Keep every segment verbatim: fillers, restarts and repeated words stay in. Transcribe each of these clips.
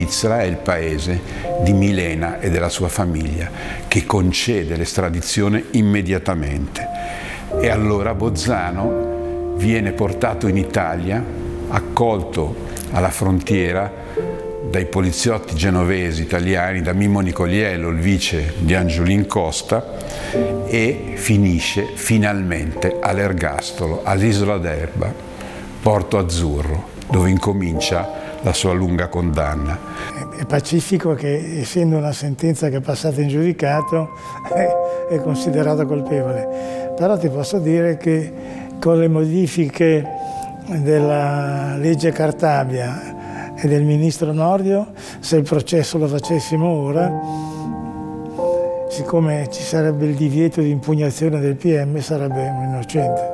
Svizzera è il paese di Milena e della sua famiglia, che concede l'estradizione immediatamente. E allora Bozzano viene portato in Italia, accolto alla frontiera dai poliziotti genovesi italiani, da Mimmo Nicoliello, il vice di Angiolin Costa, e finisce finalmente all'ergastolo, all'Isola d'Elba, Porto Azzurro, dove incomincia la sua lunga condanna. È pacifico che, essendo una sentenza che è passata in giudicato, è, è considerato colpevole. Però ti posso dire che con le modifiche della legge Cartabia e del ministro Nordio, se il processo lo facessimo ora, siccome ci sarebbe il divieto di impugnazione del P M, sarebbe un innocente.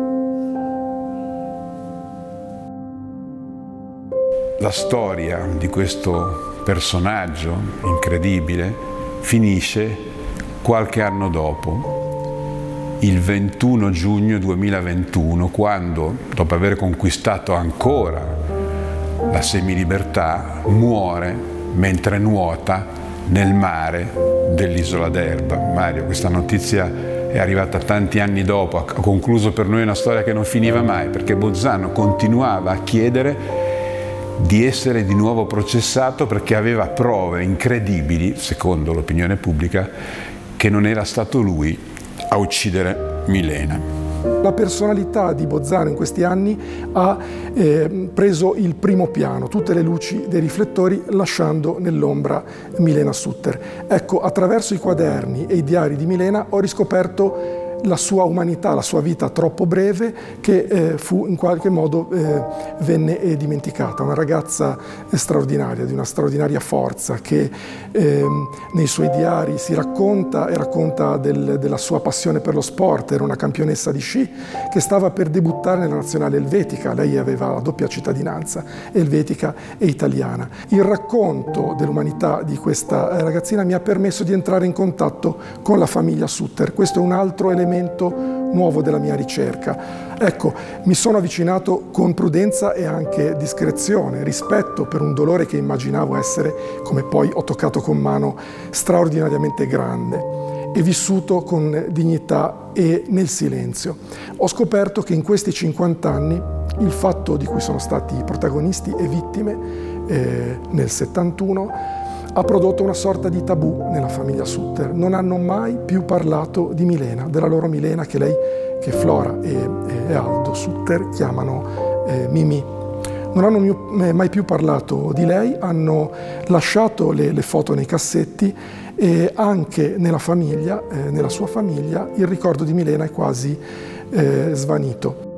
La storia di questo personaggio incredibile finisce qualche anno dopo, il ventuno giugno duemilaventuno, quando, dopo aver conquistato ancora la semilibertà, muore mentre nuota nel mare dell'Isola d'Elba. Mario, questa notizia è arrivata tanti anni dopo, ha concluso per noi una storia che non finiva mai, perché Bozzano continuava a chiedere di essere di nuovo processato perché aveva prove incredibili, secondo l'opinione pubblica, che non era stato lui a uccidere Milena. La personalità di Bozzano in questi anni ha eh, preso il primo piano, tutte le luci dei riflettori, lasciando nell'ombra Milena Sutter. Ecco, attraverso i quaderni e i diari di Milena ho riscoperto la sua umanità, la sua vita troppo breve, che eh, fu in qualche modo eh, venne eh, dimenticata. Una ragazza straordinaria, di una straordinaria forza, che eh, nei suoi diari si racconta e racconta del, della sua passione per lo sport. Era una campionessa di sci che stava per debuttare nella nazionale elvetica. Lei aveva la doppia cittadinanza, elvetica e italiana. Il racconto dell'umanità di questa ragazzina mi ha permesso di entrare in contatto con la famiglia Sutter. Questo è un altro elemento nuovo della mia ricerca. Ecco, mi sono avvicinato con prudenza e anche discrezione, rispetto per un dolore che immaginavo essere, come poi ho toccato con mano, straordinariamente grande, e vissuto con dignità e nel silenzio. Ho scoperto che in questi cinquanta anni il fatto di cui sono stati protagonisti e vittime eh, nel settantuno ha prodotto una sorta di tabù nella famiglia Sutter. Non hanno mai più parlato di Milena, della loro Milena che lei, che Flora e, e Aldo Sutter chiamano eh, Mimì. Non hanno mio, eh, mai più parlato di lei, hanno lasciato le, le foto nei cassetti, e anche nella famiglia, eh, nella sua famiglia, il ricordo di Milena è quasi eh, svanito.